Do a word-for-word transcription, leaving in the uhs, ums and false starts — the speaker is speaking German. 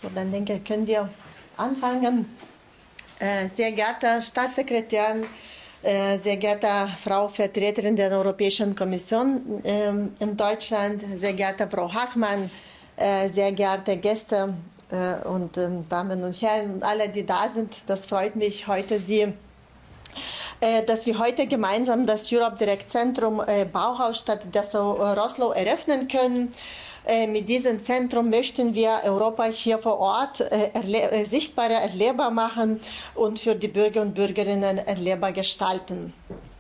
So, dann denke ich, können wir anfangen. Äh, sehr geehrter Staatssekretär, äh, sehr geehrte Frau Vertreterin der Europäischen Kommission äh, in Deutschland, sehr geehrte Frau Hachmann, äh, sehr geehrte Gäste äh, und äh, Damen und Herren und alle, die da sind, das freut mich heute, Sie dass wir heute gemeinsam das Europe Direct Zentrum äh, Bauhaus Stadt Dessau-Roßlau eröffnen können. Äh, mit diesem Zentrum möchten wir Europa hier vor Ort äh, erle sichtbarer, erlebbar machen und für die Bürger und Bürgerinnen erlebbar gestalten.